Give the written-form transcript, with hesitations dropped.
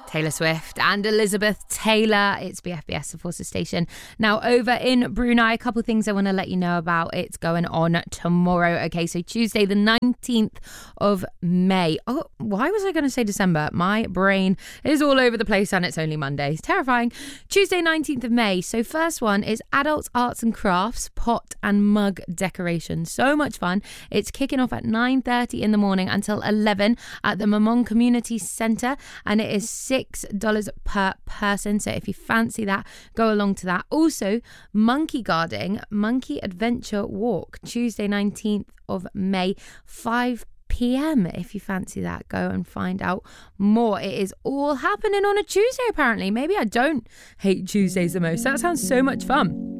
Taylor Swift and Elizabeth Taylor. It's BFBS, the Forces Station. Now, over in Brunei, a couple of things I want to let you know about. It's going on tomorrow. Okay, so Tuesday, the 19th of May. Oh, why was I going to say December? My brain is all over the place and it's only Monday. It's terrifying. Tuesday, 19th of May. So first one is Adults Arts and Crafts Pot and Mug Decoration. So much fun. It's kicking off at 9:30 in the morning until 11 at the Mamong Community Centre, and it is $6 per person. So if you fancy that, go along to that. Also, monkey guarding, monkey adventure walk, Tuesday 19th of May, 5 p.m. If you fancy that, go and find out more. It is all happening on a Tuesday apparently. Maybe I don't hate Tuesdays the most. That sounds so much fun.